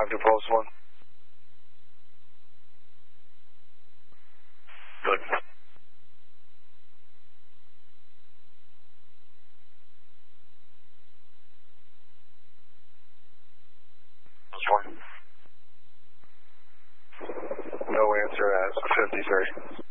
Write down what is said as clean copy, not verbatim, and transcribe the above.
to Pulse 1. Good. Pulse 1. No answer at 53.